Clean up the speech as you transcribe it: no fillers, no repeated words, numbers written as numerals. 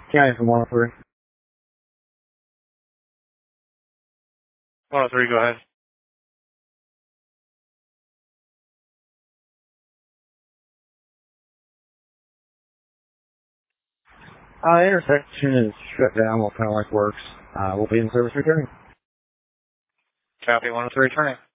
County from 103. 103, go ahead. Intersection is shut down. What kind of like works? We'll be in service returning. Copy, 103, turning.